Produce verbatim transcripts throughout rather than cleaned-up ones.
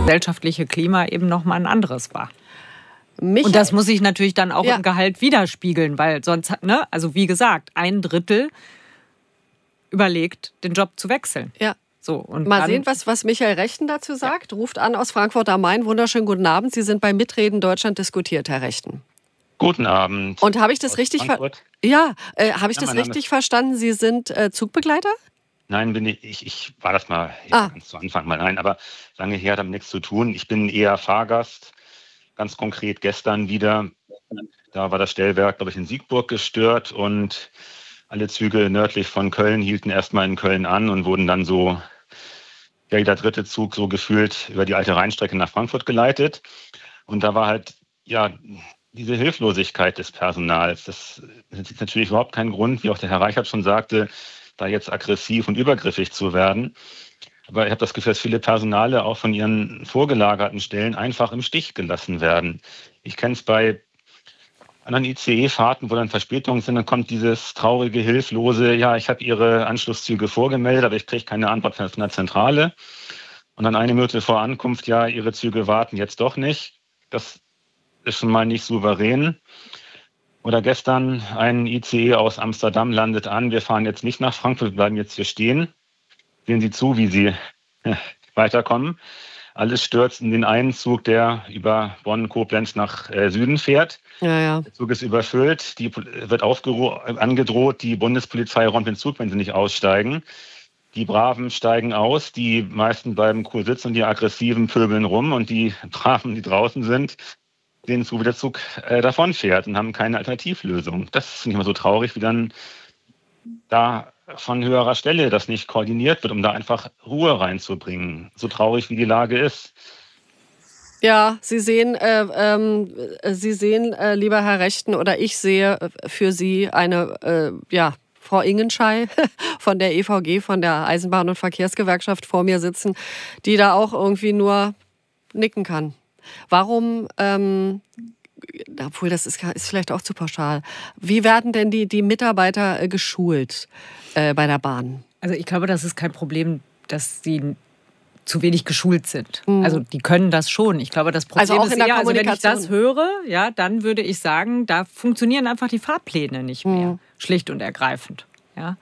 gesellschaftliche Klima eben noch mal ein anderes war. Michael. Und das muss sich natürlich dann auch ja. im Gehalt widerspiegeln, weil sonst, ne, also wie gesagt, ein Drittel überlegt, den Job zu wechseln. Ja. So, und Mal dann, sehen, was, was Michael Rechten dazu sagt. Ja. Ruft an aus Frankfurt am Main. Wunderschönen guten Abend. Sie sind bei Mitreden Deutschland diskutiert, Herr Rechten. Guten Abend. Und habe ich das richtig ver- Ja, äh, habe ich ja, das richtig verstanden? Sie sind äh, Zugbegleiter? Nein, bin ich, ich, ich war das mal ah. ganz zu Anfang mal. Nein, aber lange her, hat damit nichts zu tun. Ich bin eher Fahrgast. Ganz konkret gestern wieder. Da war das Stellwerk, glaube ich, in Siegburg gestört und alle Züge nördlich von Köln hielten erstmal in Köln an und wurden dann so, ja, jeder dritte Zug so gefühlt über die alte Rheinstrecke nach Frankfurt geleitet. Und da war halt, ja, diese Hilflosigkeit des Personals. Das ist natürlich überhaupt kein Grund, wie auch der Herr Reichert schon sagte, da jetzt aggressiv und übergriffig zu werden. Aber ich habe das Gefühl, dass viele Personale auch von ihren vorgelagerten Stellen einfach im Stich gelassen werden. Ich kenne es bei anderen I C E-Fahrten, wo dann Verspätungen sind, dann kommt dieses traurige, hilflose, ja, ich habe Ihre Anschlusszüge vorgemeldet, aber ich kriege keine Antwort von der Zentrale. Und dann eine Minute vor Ankunft, ja, Ihre Züge warten jetzt doch nicht. Das ist schon mal nicht souverän. Oder gestern ein I C E aus Amsterdam landet an, wir fahren jetzt nicht nach Frankfurt, wir bleiben jetzt hier stehen. Sehen Sie zu, wie Sie weiterkommen. Alles stürzt in den einen Zug, der über Bonn-Koblenz nach äh, Süden fährt. Ja, ja. Der Zug ist überfüllt, die wird aufgero- angedroht, die Bundespolizei räumt den Zug, wenn sie nicht aussteigen. Die Braven steigen aus, die meisten bleiben cool sitzen und die Aggressiven pöbeln rum und die Braven, die draußen sind, sehen zu, wie der Zug äh, davonfährt und haben keine Alternativlösung. Das ist nicht immer so traurig, wie dann da von höherer Stelle das nicht koordiniert wird, um da einfach Ruhe reinzubringen. So traurig, wie die Lage ist. Ja, Sie sehen, äh, ähm, Sie sehen, äh, lieber Herr Rechten, oder ich sehe für Sie eine, äh, ja, Frau Ingenschei von der E V G, von der Eisenbahn- und Verkehrsgewerkschaft vor mir sitzen, die da auch irgendwie nur nicken kann. Warum, ähm, obwohl das ist, ist vielleicht auch zu pauschal, wie werden denn die, die Mitarbeiter äh, geschult äh, bei der Bahn? Also ich glaube, das ist kein Problem, dass sie zu wenig geschult sind. Mhm. Also die können das schon. Ich glaube, das Problem also auch ist in der eher, also wenn ich Kommunikation. das höre, ja, dann würde ich sagen, da funktionieren einfach die Fahrpläne nicht mehr. Mhm. Schlicht und ergreifend. Ja.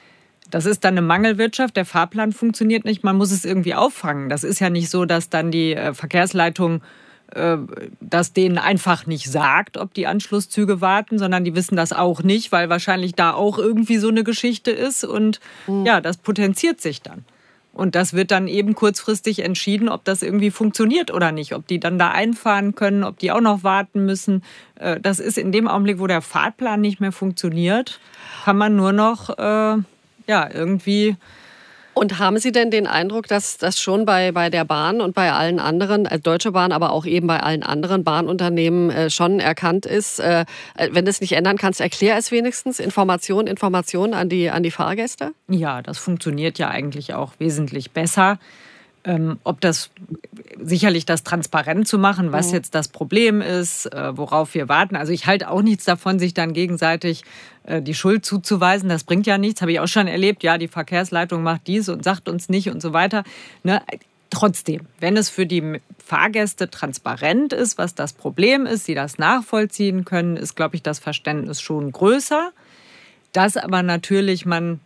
Das ist dann eine Mangelwirtschaft. Der Fahrplan funktioniert nicht. Man muss es irgendwie auffangen. Das ist ja nicht so, dass dann die äh, Verkehrsleitung äh, das denen einfach nicht sagt, ob die Anschlusszüge warten, sondern die wissen das auch nicht, weil wahrscheinlich da auch irgendwie so eine Geschichte ist. Und mhm. ja, das potenziert sich dann. Und das wird dann eben kurzfristig entschieden, ob das irgendwie funktioniert oder nicht. Ob die dann da einfahren können, ob die auch noch warten müssen. Das ist in dem Augenblick, wo der Fahrplan nicht mehr funktioniert, kann man nur noch äh, ja, irgendwie... Und haben Sie denn den Eindruck, dass das schon bei, bei der Bahn und bei allen anderen, äh, Deutsche Bahn, aber auch eben bei allen anderen Bahnunternehmen äh, schon erkannt ist, äh, wenn du es nicht ändern kannst, erklär es wenigstens, Information, Information an die, an die Fahrgäste? Ja, das funktioniert ja eigentlich auch wesentlich besser. Ähm, ob das sicherlich das transparent zu machen, was mhm. jetzt das Problem ist, äh, worauf wir warten. Also ich halte auch nichts davon, sich dann gegenseitig äh, die Schuld zuzuweisen. Das bringt ja nichts, habe ich auch schon erlebt. Ja, die Verkehrsleitung macht dies und sagt uns nicht und so weiter. Ne? Trotzdem, wenn es für die Fahrgäste transparent ist, was das Problem ist, sie das nachvollziehen können, ist, glaube ich, das Verständnis schon größer. Dass aber natürlich man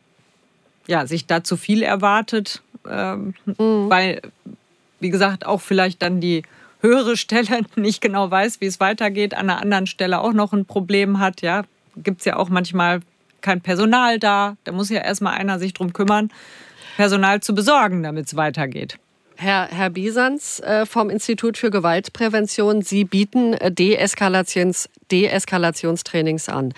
ja, sich da zu viel erwartet, ähm, mhm. weil, wie gesagt, auch vielleicht dann die höhere Stelle nicht genau weiß, wie es weitergeht, an einer anderen Stelle auch noch ein Problem hat. Ja, gibt es ja auch manchmal kein Personal da. Da muss ja erstmal einer sich drum kümmern, Personal zu besorgen, damit es weitergeht. Herr, Herr Bisanz äh, vom Institut für Gewaltprävention, Sie bieten äh, Deeskalations, Deeskalationstrainings an.